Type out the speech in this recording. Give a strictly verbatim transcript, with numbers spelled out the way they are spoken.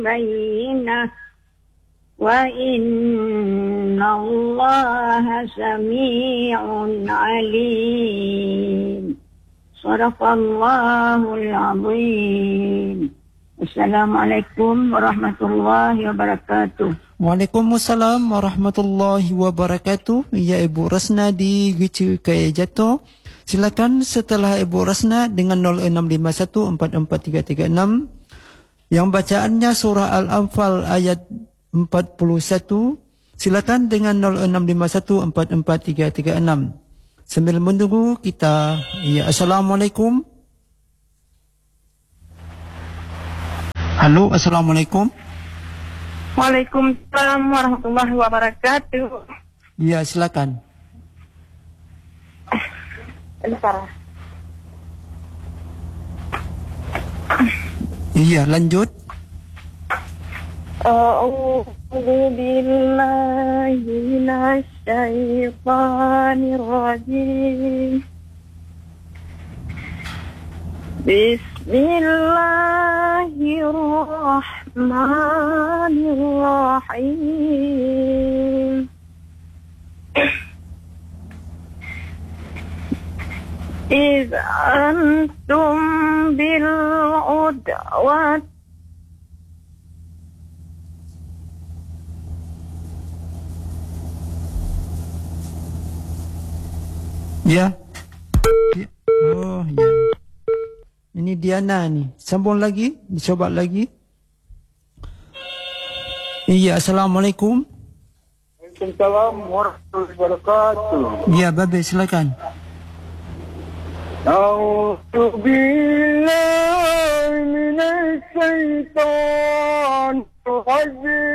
بينة وإن الله سميع عليم صدق الله العظيم. Assalamualaikum warahmatullahi wabarakatuh. Waalaikumsalam warahmatullahi wabarakatuh. Ya, Ibu Rasna di Geca Kaya Jatuh. Silakan setelah Ibu Rasna dengan nol enam lima satu empat empat tiga tiga enam. Yang bacaannya surah Al-Anfal ayat empat puluh satu. Silakan dengan nol enam lima satu empat empat tiga tiga enam. Sambil menunggu kita, ya, Assalamualaikum. Halo, Assalamualaikum. Waalaikumsalam warahmatullahi wabarakatuh. Ya, silakan. Bentar. Iya, lanjut. A'udzu billahi minasy syaithanir rajim. Bismillahirrahmanirrahim. إذ أنتم بالعدوة Ya. Oh, ya. Ini Diana ni. Sambung lagi, dicoba lagi. Iya, Assalamualaikum. Waalaikumsalam warahmatullahi wabarakatuh. Ya, Babe, silakan. A'udzu billahi minasy syaithanir rajim.